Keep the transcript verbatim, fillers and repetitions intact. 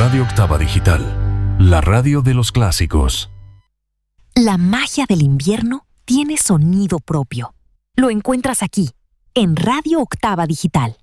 Radio Octava Digital, la radio de los clásicos. La magia del invierno tiene sonido propio. Lo encuentras aquí, en Radio Octava Digital.